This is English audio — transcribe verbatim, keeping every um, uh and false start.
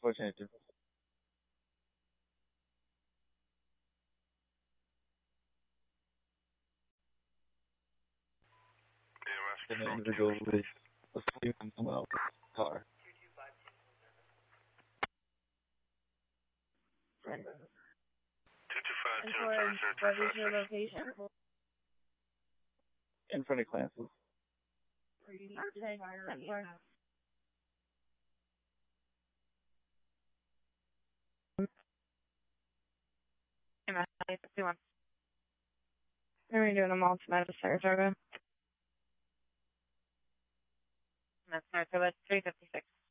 Fortunate. An individual was asleep in someone else's car. And two two five two for zero zero what two is five your six. location? In front of classes. Are we doing a multi-meta search, okay? That's right, so that's three fifty-six.